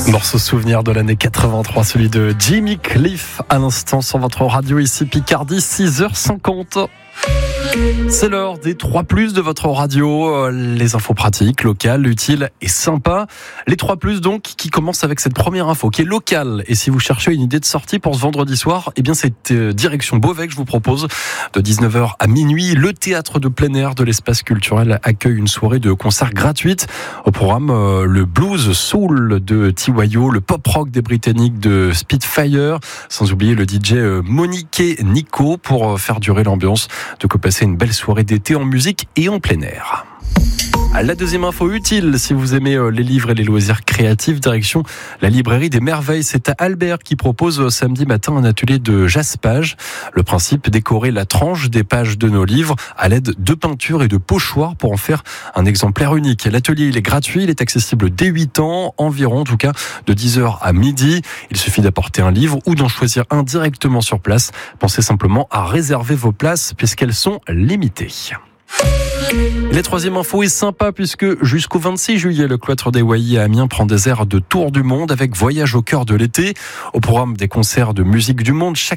Morceau souvenir de l'année 83, celui de Jimmy Cliff à l'instant sur votre radio ici Picardie, 6h50. C'est l'heure des 3+, de votre radio, les infos pratiques, locales, utiles et sympas. Les 3+, donc, qui commencent avec cette première info, qui est locale. Et si vous cherchez une idée de sortie pour ce vendredi soir, eh bien, c'est direction Beauvais que je vous propose. De 19h à minuit, le théâtre de plein air de l'espace culturel accueille une soirée de concert gratuite. Au programme, le blues soul de Tiwayo, le pop rock des Britanniques de Spitfire, sans oublier le DJ Monique Nico pour faire durer l'ambiance. De quoi passer une belle soirée d'été en musique et en plein air. La deuxième info utile, si vous aimez les livres et les loisirs créatifs, direction la librairie des merveilles. C'est à Albert qui propose samedi matin un atelier de jaspage. Le principe, décorer la tranche des pages de nos livres à l'aide de peintures et de pochoirs pour en faire un exemplaire unique. L'atelier, il est gratuit, il est accessible dès 8 ans, environ en tout cas de 10h à midi. Il suffit d'apporter un livre ou d'en choisir un directement sur place. Pensez simplement à réserver vos places puisqu'elles sont limitées. La troisième info est sympa puisque jusqu'au 26 juillet, le cloître des Wailly à Amiens prend des airs de tour du monde avec Voyage au cœur de l'été. Au programme des concerts de musique du monde chaque